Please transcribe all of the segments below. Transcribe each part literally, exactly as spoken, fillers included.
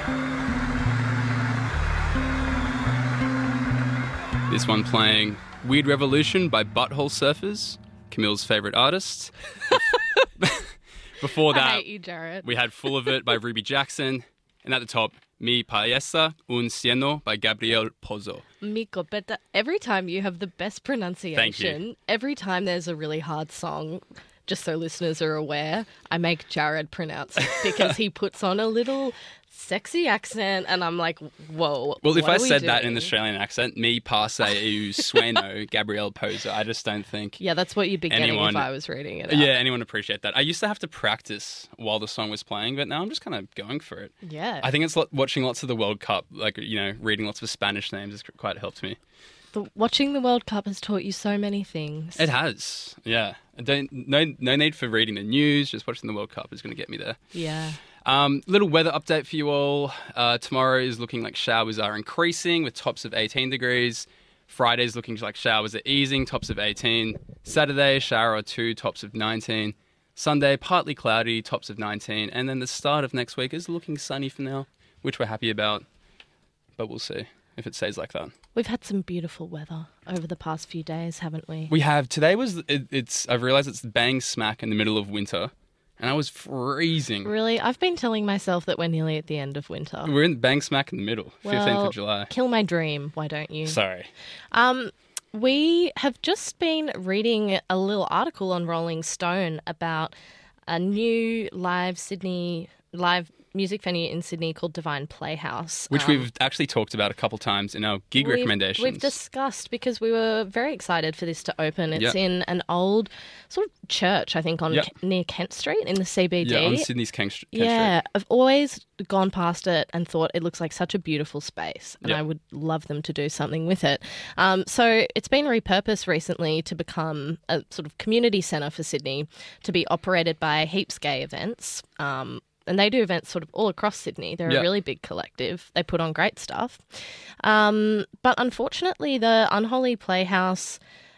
This one playing Weird Revolution by Butthole Surfers, Camille's favourite artist. Before that, I hate you, Jared. we had Full of It by Ruby Jackson. And at the top, Mi Paesa Un Cieno by Gabriel Pozo. Mi copeta. Every time you have the best pronunciation. Thank you. Every time there's a really hard song, just so listeners are aware, I make Jared pronounce it because he puts on a little sexy accent and I'm like, whoa. Well, if what I are we said that in doing? an Australian accent, Mi Paesa Eu Sueno, Gabriel Pozo, I just don't think... Yeah, that's what you'd be getting anyone, if I was reading it out. Yeah, anyone appreciate that. I used to have to practice while the song was playing, but now I'm just kind of going for it. Yeah. I think it's lo- watching lots of the World Cup, like, you know, reading lots of Spanish names has quite helped me. The, watching the World Cup has taught you so many things. It has, yeah. I don't no no need for reading the news. Just watching the World Cup is going to get me there. Yeah. Um, little weather update for you all. Uh, tomorrow is looking like showers are increasing with tops of eighteen degrees. Friday's looking like showers are easing, tops of eighteen. Saturday, shower or two, tops of nineteen. Sunday, partly cloudy, tops of nineteen. And then the start of next week is looking sunny for now, which we're happy about. But we'll see if it stays like that. We've had some beautiful weather over the past few days, haven't we? We have. Today was, it, it's, I've realised it's bang smack in the middle of winter. And I was freezing. Really? I've been telling myself that we're nearly at the end of winter. We're in bang smack in the middle, fifteenth Well, of July. Kill my dream, why don't you? Sorry. Um, we have just been reading a little article on Rolling Stone about a new live Sydney, live music venue in Sydney called Divine Playhouse. Which Um, we've actually talked about a couple times in our gig We've- recommendations. We've discussed because we were very excited for this to open. It's Yep. in an old sort of church, I think, on Yep. near Kent Street in the C B D. Yeah, on Sydney's King, St- King Yeah, Street. I've always gone past it and thought it looks like such a beautiful space and Yep. I would love them to do something with it. Um, so it's been repurposed recently to become a sort of community centre for Sydney to be operated by Heaps Gay Events. Um, and they do events sort of all across Sydney. They're Yep. a really big collective. They put on great stuff. Um, but unfortunately, the Unholy Playhouse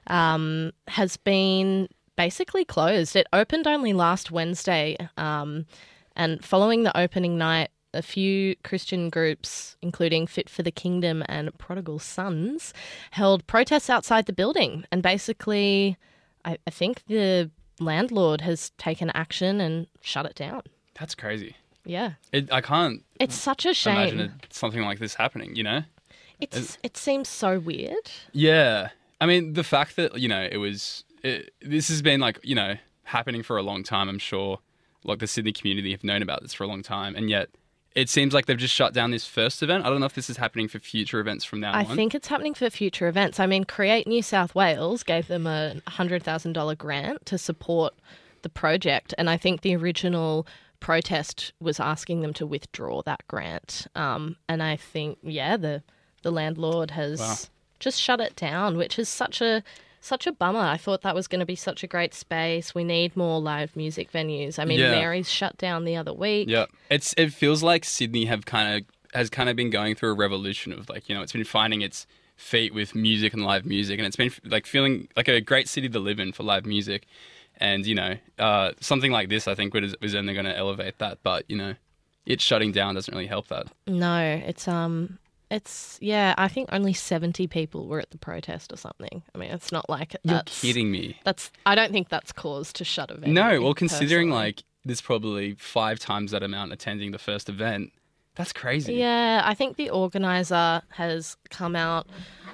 um, has been basically closed. It opened only last Wednesday, um, and following the opening night, a few Christian groups, including Fit for the Kingdom and Prodigal Sons, held protests outside the building. And basically, I, I think the landlord has taken action and shut it down. That's crazy. Yeah. It, I can't It's such a shame. imagine it, something like this happening, you know? It's It seems so weird. Yeah. I mean, the fact that, you know, it was... It, this has been, like, you know, happening for a long time, I'm sure. Like, the Sydney community have known about this for a long time. And yet, it seems like they've just shut down this first event. I don't know if this is happening for future events from now I on. think it's happening for future events. I mean, Create New South Wales gave them a one hundred thousand dollars grant to support the project. And I think the original protest was asking them to withdraw that grant. Um, and I think, yeah, the the landlord has Wow. just shut it down, which is such a such a bummer. I thought that was going to be such a great space. We need more live music venues. I mean, Yeah. Mary's shut down the other week. Yeah. It's it feels like Sydney have kind of has kind of been going through a revolution of, like, you know, it's been finding its feet with music and live music, and it's been like feeling like a great city to live in for live music. And, you know, uh, something like this, I think, was, was only going to elevate that. But, you know, it shutting down doesn't really help that. No, it's um, it's yeah. I think only seventy people were at the protest or something. I mean, it's not like You're that's, kidding me. That's I don't think that's cause to shut a venue. No, well, considering, personally. like, there's probably five times that amount attending the first event, that's crazy. Yeah, I think the organizer has come out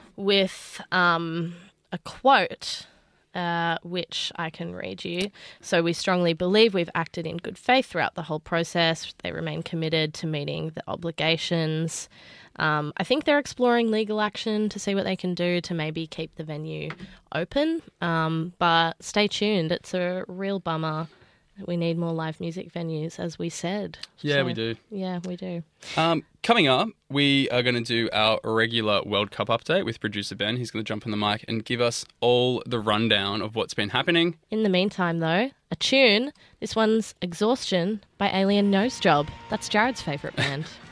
with um a quote. Uh, which I can read you. So we strongly believe we've acted in good faith throughout the whole process. They remain committed to meeting the obligations. Um, I think they're exploring legal action to see what they can do to maybe keep the venue open. Um, but stay tuned. It's a real bummer. We need more live music venues, as we said. Yeah, So, we do. Yeah, we do. Um, coming up, we are going to do our regular World Cup update with producer Ben. He's going to jump on the mic and give us all the rundown of what's been happening. In the meantime, though, a tune. This one's Exhaustion by Alien Nose Job. That's Jared's favourite band.